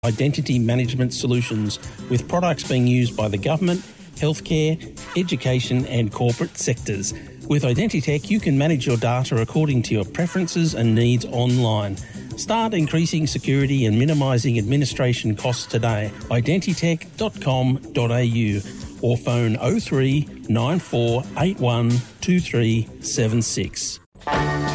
identity management solutions, with products being used by the government, healthcare, education and corporate sectors. With Identitech, you can manage your data according to your preferences and needs online. Start increasing security and minimising administration costs today. Identitech.com.au or phone 03 94 81 2376.